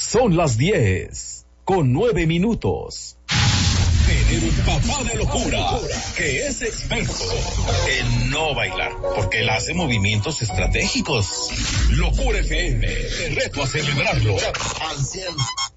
Son las 10:09. Tener un papá de locura que es experto en no bailar, porque él hace movimientos estratégicos. Locura FM, te reto a celebrarlo al 100%.